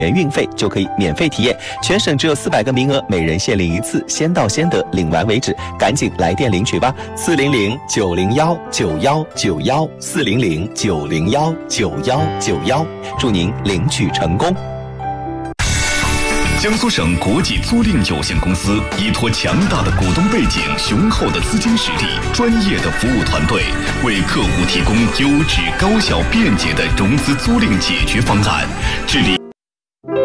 运费就可以免费体验，全省只有400个名额，每人限领1次，先到先得，领完为止，赶紧来电领取吧！400-901-9191，400-901-9191，祝您领取成功。 江苏省国际租赁有限公司依托强大的股东背景、雄厚的资金实力、专业的服务团队，为客户提供优质、高效、便捷的融资租赁解决方案，致力